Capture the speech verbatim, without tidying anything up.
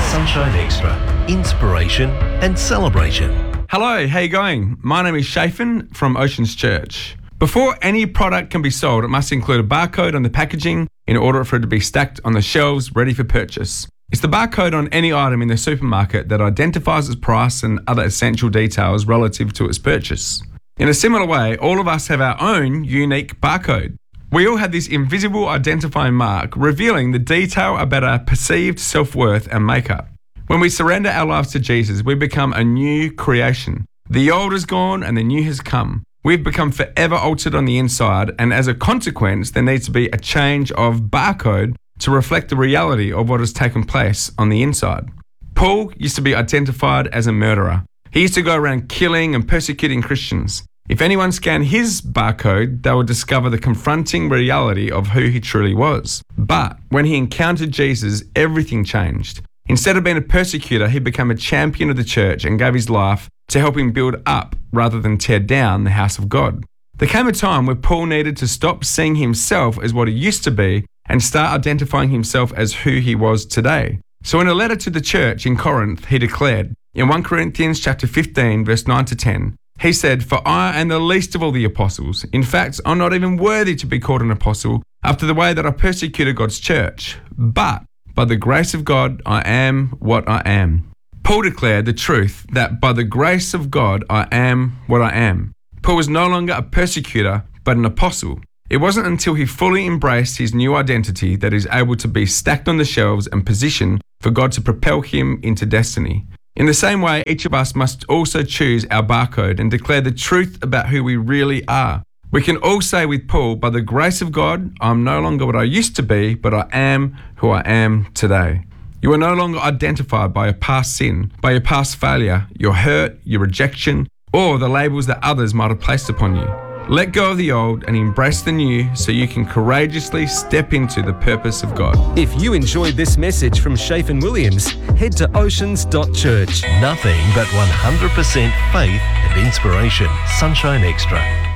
Sunshine Extra, inspiration and celebration. Hello, how you going? My name is Shafin from Oceans Church. Before any product can be sold, it must include a barcode on the packaging in order for it to be stacked on the shelves ready for purchase. It's the barcode on any item in the supermarket that identifies its price and other essential details relative to its purchase. In a similar way, all of us have our own unique barcode. We all have this invisible identifying mark revealing the detail about our perceived self-worth and makeup. When we surrender our lives to Jesus, we become a new creation. The old is gone and the new has come. We've become forever altered on the inside, and as a consequence, there needs to be a change of barcode to reflect the reality of what has taken place on the inside. Paul used to be identified as a murderer. He used to go around killing and persecuting Christians. If anyone scanned his barcode, they would discover the confronting reality of who he truly was. But when he encountered Jesus, everything changed. Instead of being a persecutor, he became a champion of the church and gave his life to help him build up rather than tear down the house of God. There came a time where Paul needed to stop seeing himself as what he used to be and start identifying himself as who he was today. So in a letter to the church in Corinth, he declared, in First Corinthians chapter fifteen, verse nine to ten, he said, "For I am the least of all the apostles. In fact, I'm not even worthy to be called an apostle after the way that I persecuted God's church. But by the grace of God, I am what I am." Paul declared the truth that by the grace of God, I am what I am. Paul was no longer a persecutor, but an apostle. It wasn't until he fully embraced his new identity that he's able to be stacked on the shelves and positioned for God to propel him into destiny. In the same way, each of us must also choose our barcode and declare the truth about who we really are. We can all say with Paul, by the grace of God, I'm no longer what I used to be, but I am who I am today. You are no longer identified by your past sin, by your past failure, your hurt, your rejection, or the labels that others might have placed upon you. Let go of the old and embrace the new so you can courageously step into the purpose of God. If you enjoyed this message from Shafin Williams, head to oceans dot church. Nothing but one hundred percent faith and inspiration. Sunshine Extra.